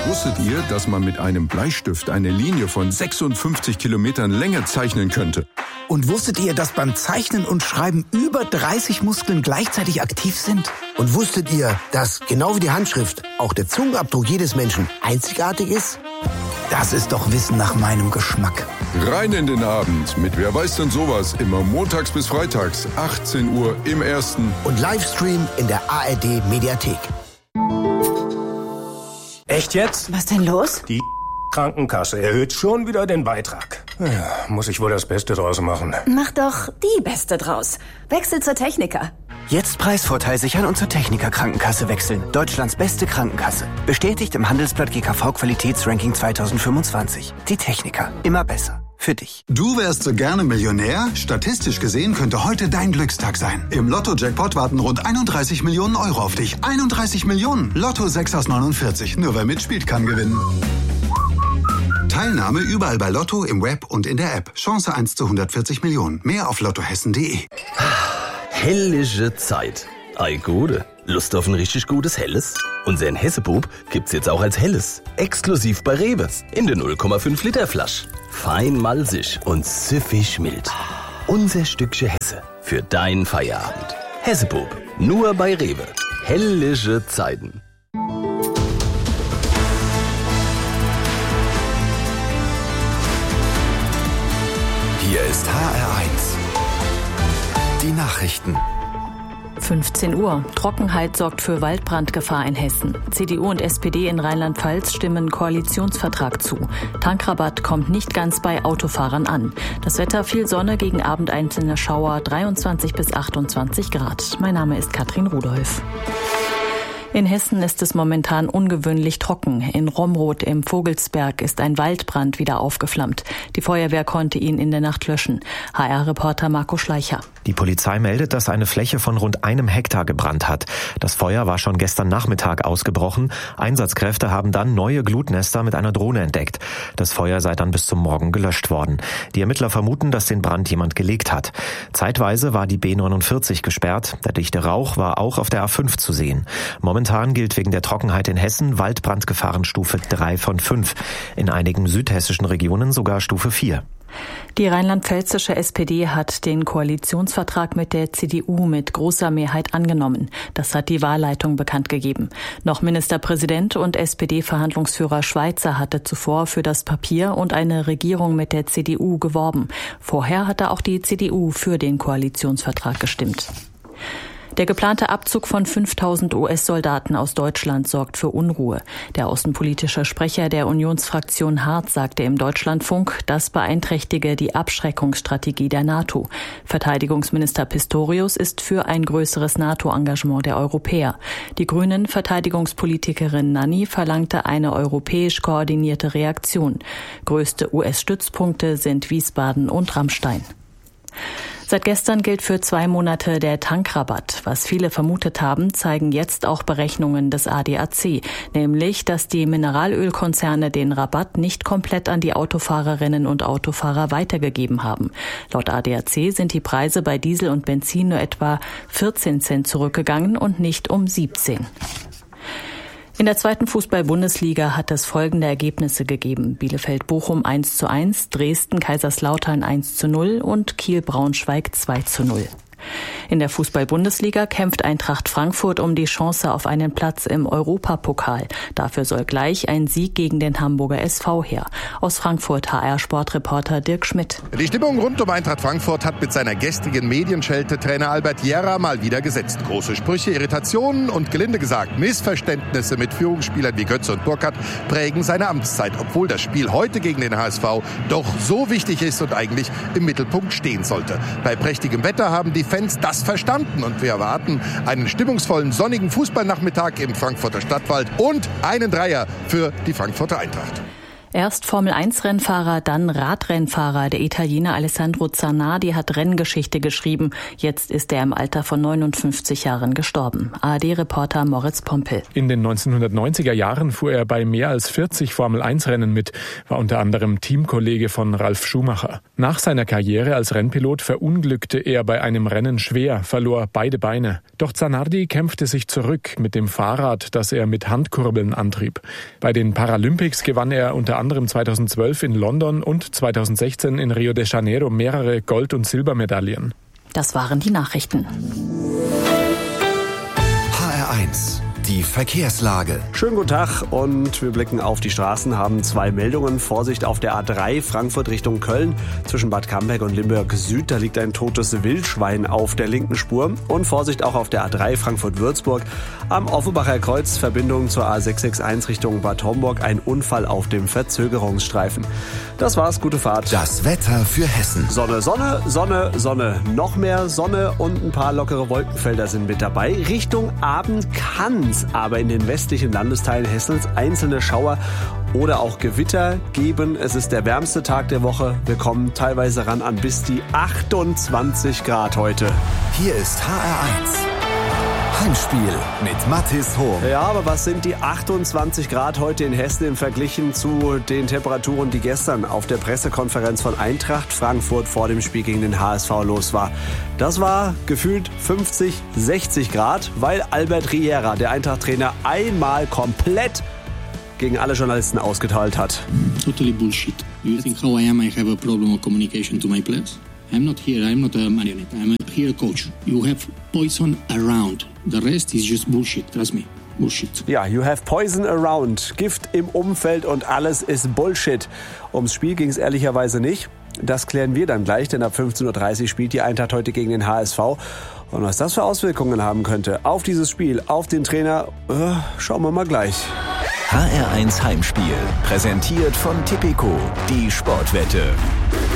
Wusstet ihr, dass man mit einem Bleistift eine Linie von 56 Kilometern Länge zeichnen könnte? Und wusstet ihr, dass beim Zeichnen und Schreiben über 30 Muskeln gleichzeitig aktiv sind? Und wusstet ihr, dass, genau wie die Handschrift, auch der Zungenabdruck jedes Menschen einzigartig ist? Das ist doch Wissen nach meinem Geschmack. Rein in den Abend mit Wer weiß denn sowas, immer montags bis freitags, 18 Uhr im Ersten. Und Livestream in der ARD Mediathek. Echt jetzt? Was denn los? Die Krankenkasse erhöht schon wieder den Beitrag. Ja, muss ich wohl das Beste draus machen. Mach doch die Beste draus. Wechsel zur Techniker. Jetzt Preisvorteil sichern und zur Techniker Krankenkasse wechseln. Deutschlands beste Krankenkasse. Bestätigt im Handelsblatt GKV Qualitätsranking 2025. Die Techniker. Immer besser. Für dich. Du wärst so gerne Millionär? Statistisch gesehen könnte heute dein Glückstag sein. Im Lotto-Jackpot warten rund 31 Millionen Euro auf dich. 31 Millionen! Lotto 6 aus 49. Nur wer mitspielt, kann gewinnen. Teilnahme überall bei Lotto, im Web und in der App. Chance 1 zu 140 Millionen. Mehr auf lottohessen.de. Hellische Zeit. Ei Gute. Lust auf ein richtig gutes Helles? Unseren Hessebub gibt's jetzt auch als Helles. Exklusiv bei Rewe. In der 0,5 Liter Flasche. Fein malzig und süffig mild. Unser Stückchen Hesse für deinen Feierabend. Hessebub. Nur bei Rewe. Hellische Zeiten. Hier ist HR1. Die Nachrichten. 15 Uhr. Trockenheit sorgt für Waldbrandgefahr in Hessen. CDU und SPD in Rheinland-Pfalz stimmen Koalitionsvertrag zu. Tankrabatt kommt nicht ganz bei Autofahrern an. Das Wetter: viel Sonne, gegen Abend einzelne Schauer, 23 bis 28 Grad. Mein Name ist Katrin Rudolph. In Hessen ist es momentan ungewöhnlich trocken. In Romroth im Vogelsberg ist ein Waldbrand wieder aufgeflammt. Die Feuerwehr konnte ihn in der Nacht löschen. HR-Reporter Marco Schleicher. Die Polizei meldet, dass eine Fläche von rund 1 Hektar gebrannt hat. Das Feuer war schon gestern Nachmittag ausgebrochen. Einsatzkräfte haben dann neue Glutnester mit einer Drohne entdeckt. Das Feuer sei dann bis zum Morgen gelöscht worden. Die Ermittler vermuten, dass den Brand jemand gelegt hat. Zeitweise war die B49 gesperrt. Der dichte Rauch war auch auf der A5 zu sehen. Momentan gilt wegen der Trockenheit in Hessen Waldbrandgefahrenstufe 3 von 5. In einigen südhessischen Regionen sogar Stufe 4. Die rheinland-pfälzische SPD hat den Koalitionsvertrag mit der CDU mit großer Mehrheit angenommen. Das hat die Wahlleitung bekannt gegeben. Noch Ministerpräsident und SPD-Verhandlungsführer Schweizer hatte zuvor für das Papier und eine Regierung mit der CDU geworben. Vorher hatte auch die CDU für den Koalitionsvertrag gestimmt. Der geplante Abzug von 5.000 US-Soldaten aus Deutschland sorgt für Unruhe. Der außenpolitische Sprecher der Unionsfraktion Hartz sagte im Deutschlandfunk, das beeinträchtige die Abschreckungsstrategie der NATO. Verteidigungsminister Pistorius ist für ein größeres NATO-Engagement der Europäer. Die grünen Verteidigungspolitikerin Nanni verlangte eine europäisch koordinierte Reaktion. Größte US-Stützpunkte sind Wiesbaden und Ramstein. Seit gestern gilt für 2 Monate der Tankrabatt. Was viele vermutet haben, zeigen jetzt auch Berechnungen des ADAC, nämlich, dass die Mineralölkonzerne den Rabatt nicht komplett an die Autofahrerinnen und Autofahrer weitergegeben haben. Laut ADAC sind die Preise bei Diesel und Benzin nur etwa 14 Cent zurückgegangen und nicht um 17. In der 2. Fußball-Bundesliga hat es folgende Ergebnisse gegeben: Bielefeld-Bochum 1:1, Dresden-Kaiserslautern 1:0 und Kiel-Braunschweig 2:0. In der Fußball-Bundesliga kämpft Eintracht Frankfurt um die Chance auf einen Platz im Europapokal. Dafür soll gleich ein Sieg gegen den Hamburger SV her. Aus Frankfurt HR-Sportreporter Dirk Schmidt. Die Stimmung rund um Eintracht Frankfurt hat mit seiner gestrigen Medienschelte Trainer Albert Jera mal wieder gesetzt. Große Sprüche, Irritationen und gelinde gesagt Missverständnisse mit Führungsspielern wie Götze und Burkhardt prägen seine Amtszeit, obwohl das Spiel heute gegen den HSV doch so wichtig ist und eigentlich im Mittelpunkt stehen sollte. Bei prächtigem Wetter haben die Fans das verstanden und wir erwarten einen stimmungsvollen, sonnigen Fußballnachmittag im Frankfurter Stadtwald und einen Dreier für die Frankfurter Eintracht. Erst Formel-1-Rennfahrer, dann Radrennfahrer. Der Italiener Alessandro Zanardi hat Renngeschichte geschrieben. Jetzt ist er im Alter von 59 Jahren gestorben. ARD-Reporter Moritz Pompel. In den 1990er Jahren fuhr er bei mehr als 40 Formel-1-Rennen mit, war unter anderem Teamkollege von Ralf Schumacher. Nach seiner Karriere als Rennpilot verunglückte er bei einem Rennen schwer, verlor beide Beine. Doch Zanardi kämpfte sich zurück mit dem Fahrrad, das er mit Handkurbeln antrieb. Bei den Paralympics gewann er unter anderem 2012 in London und 2016 in Rio de Janeiro mehrere Gold- und Silbermedaillen. Das waren die Nachrichten. HR1, die Verkehrslage. Schönen guten Tag und wir blicken auf die Straßen, haben 2 Meldungen. Vorsicht auf der A3 Frankfurt Richtung Köln. Zwischen Bad Camberg und Limburg Süd, da liegt ein totes Wildschwein auf der linken Spur. Und Vorsicht auch auf der A3 Frankfurt-Würzburg. Am Offenbacher Kreuz, Verbindung zur A661 Richtung Bad Homburg, ein Unfall auf dem Verzögerungsstreifen. Das war's, gute Fahrt. Das Wetter für Hessen. Sonne, Sonne, Sonne, Sonne. Noch mehr Sonne und ein paar lockere Wolkenfelder sind mit dabei. Richtung Abend kann's aber in den westlichen Landesteilen Hessens einzelne Schauer oder auch Gewitter geben. Es ist der wärmste Tag der Woche. Wir kommen teilweise ran an bis die 28 Grad heute. Hier ist HR1. Heimspiel mit Mathis Hohm. Ja, aber was sind die 28 Grad heute in Hessen im Vergleich zu den Temperaturen, die gestern auf der Pressekonferenz von Eintracht Frankfurt vor dem Spiel gegen den HSV los war? Das war gefühlt 50, 60 Grad, weil Albert Riera, der Eintracht-Trainer, einmal komplett gegen alle Journalisten ausgeteilt hat. Totally bullshit. You think how I am? I have a problem of communication to my players. I'm not here. I'm not a marionette. I'm here a coach. You have poison around. The rest is just bullshit. Trust me. Bullshit. Ja, you have poison around. Gift im Umfeld und alles ist Bullshit. Ums Spiel ging es ehrlicherweise nicht. Das klären wir dann gleich, denn ab 15.30 Uhr spielt die Eintracht heute gegen den HSV. Und was das für Auswirkungen haben könnte auf dieses Spiel, auf den Trainer, schauen wir mal gleich. HR1 Heimspiel, präsentiert von Tipico, die Sportwette.